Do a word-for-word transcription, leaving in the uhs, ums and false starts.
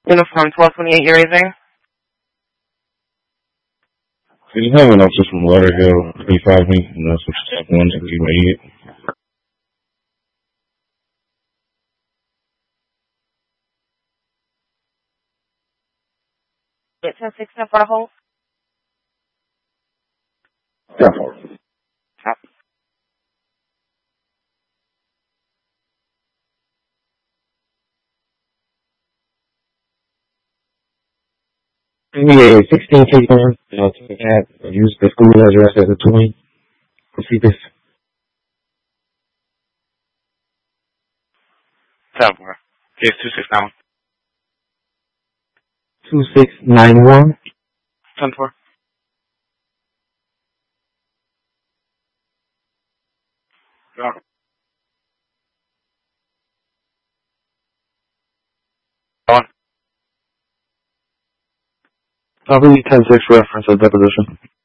Uniform twelve twenty-eight, you're raising? So you have an officer from Lauderdale, twenty-five me, and that's what step one to be made. Get ten six now for a hold. Yeah, for Copy. Yeah, sixteen take on, uh, to use the school address as a toy. See this? ten four. Case two six nine one. two six nine one. ten four. Yeah. One. Probably ten six reference of deposition.